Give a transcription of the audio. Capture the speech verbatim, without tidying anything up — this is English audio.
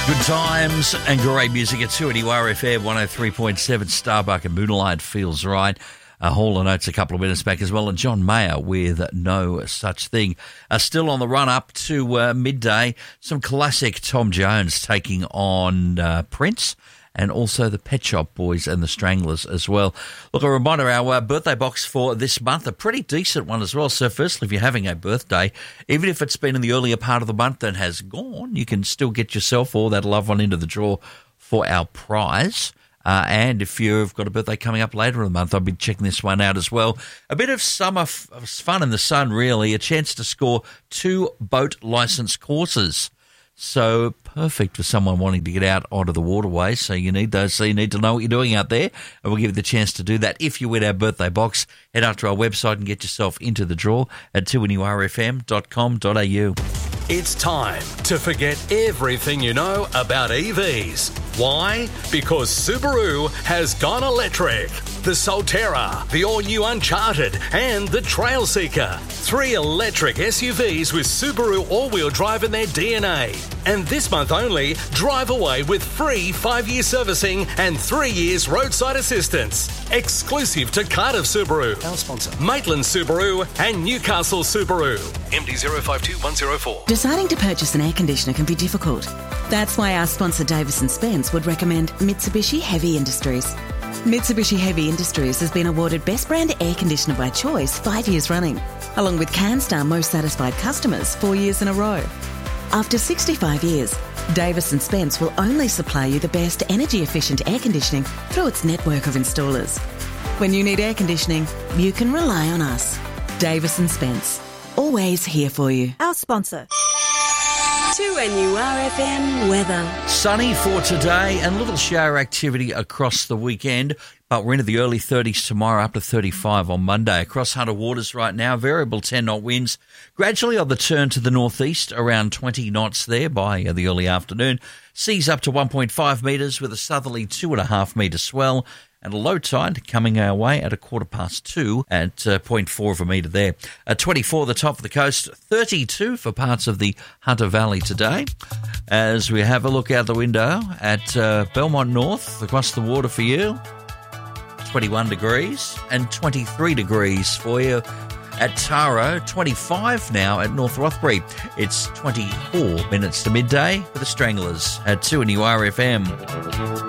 Good times and great music at two N U R F M one oh three point seven. Starbuck and Moonlight Feels Right. Uh, Hall and Oates a couple of minutes back as well, and John Mayer with No Such Thing. Uh, still on the run-up to uh, midday, some classic Tom Jones taking on uh, Prince, and also the Pet Shop Boys and the Stranglers as well. Look, a reminder, our uh, birthday box for this month, a pretty decent one as well. So firstly, if you're having a birthday, even if it's been in the earlier part of the month and has gone, you can still get yourself or that loved one into the draw for our prize. Uh, and if you've got a birthday coming up later in the month, I'll be checking this one out as well. A bit of summer f- fun in the sun, really. A chance to score two boat licence courses. So perfect for someone wanting to get out onto the waterways. So you need those. So you need to know what you're doing out there. And we'll give you the chance to do that. If you win our birthday box, head out to our website and get yourself into the draw at two N U R F M dot com dot A U. It's time to forget everything you know about E Vs. Why? Because Subaru has gone electric. The Solterra, the all-new Uncharted, and the Trailseeker. Three electric S U Vs with Subaru all-wheel drive in their D N A. And this month only, drive away with free five-year servicing and three years roadside assistance. Exclusive to Cardiff Subaru, our sponsor, Maitland Subaru, and Newcastle Subaru. M D zero five two one zero four. Deciding to purchase an air conditioner can be difficult. That's why our sponsor Davis and Spence would recommend Mitsubishi Heavy Industries. Mitsubishi Heavy Industries has been awarded Best Brand Air Conditioner by Choice five years running, along with CanStar Most Satisfied Customers four years in a row. After sixty-five years, Davis and Spence will only supply you the best energy-efficient air conditioning through its network of installers. When you need air conditioning, you can rely on us. Davis and Spence, always here for you. Our sponsor. two N U R F M weather. Sunny for today and little shower activity across the weekend, but we're into the early thirties tomorrow, up to thirty-five on Monday. Across Hunter Waters right now, variable ten-knot winds, gradually on the turn to the northeast, around twenty knots there by the early afternoon. Seas up to one point five metres with a southerly two point five metre swell, and a low tide coming our way at a quarter past two at uh, zero point four of a metre there. At twenty-four, the top of the coast, thirty-two for parts of the Hunter Valley today. As we have a look out the window at uh, Belmont North, across the water for you, twenty-one degrees, and twenty-three degrees for you at Taro, twenty-five now at North Rothbury. It's twenty-four minutes to midday for the Stranglers at two N U R F M.